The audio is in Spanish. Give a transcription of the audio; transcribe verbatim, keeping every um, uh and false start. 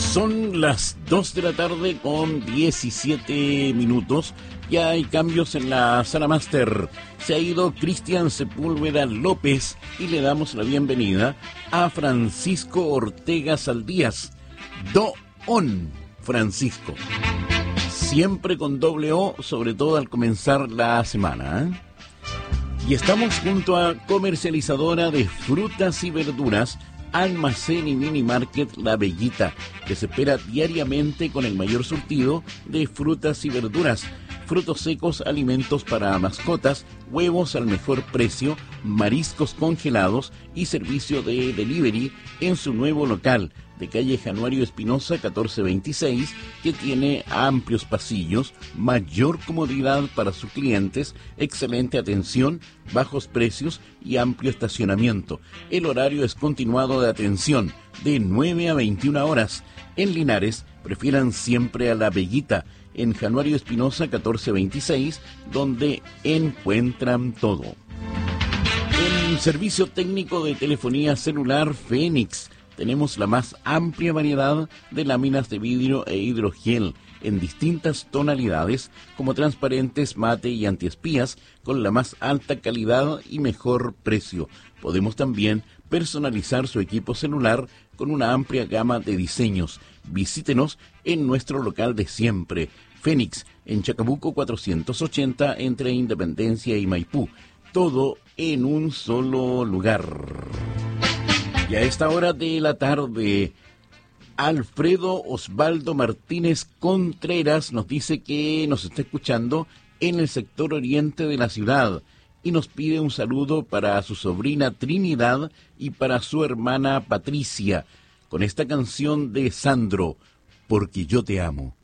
Son las dos de la tarde con diecisiete minutos. Ya hay cambios en la sala máster. Se ha ido Cristian Sepúlveda López y le damos la bienvenida a Francisco Ortega Saldías. Do-on, Francisco. Siempre con doble O, sobre todo al comenzar la semana, ¿eh? Y estamos junto a comercializadora de frutas y verduras, Almacén y Mini Market La Bellita, que se espera diariamente con el mayor surtido de frutas y verduras, frutos secos, alimentos para mascotas, huevos al mejor precio, mariscos congelados y servicio de delivery en su nuevo local de calle Januario Espinosa catorce veintiséis, que tiene amplios pasillos, mayor comodidad para sus clientes, excelente atención, bajos precios y amplio estacionamiento. El horario es continuado de atención de nueve a veintiuna horas. En Linares, prefieran siempre a La Bellita, en Januario Espinosa catorce veintiséis, donde encuentran todo. En servicio técnico de telefonía celular Fénix, tenemos la más amplia variedad de láminas de vidrio e hidrogel en distintas tonalidades, como transparentes, mate y antiespías, con la más alta calidad y mejor precio. Podemos también personalizar su equipo celular con una amplia gama de diseños. Visítenos en nuestro local de siempre, Fénix, en Chacabuco cuatrocientos ochenta, entre Independencia y Maipú. Todo en un solo lugar. Y a esta hora de la tarde, Alfredo Osvaldo Martínez Contreras nos dice que nos está escuchando en el sector oriente de la ciudad y nos pide un saludo para su sobrina Trinidad y para su hermana Patricia, con esta canción de Sandro, Porque yo te amo.